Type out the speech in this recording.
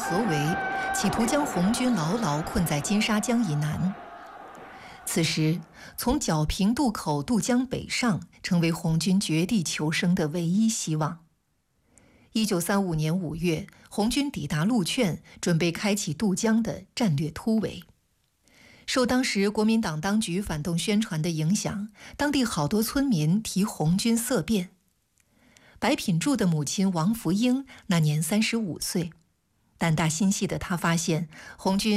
合围，企图将红军牢牢困在金沙江以南。此时，从皎平渡口渡江北上，成为红军绝地求生的唯一希望。1935年5月，红军抵达陆劝，准备开启渡江的战略突围。受当时国民党当局反动宣传的影响，当地好多村民提红军色变。白品柱的母亲王福英那年35岁，胆大心细的她发现红军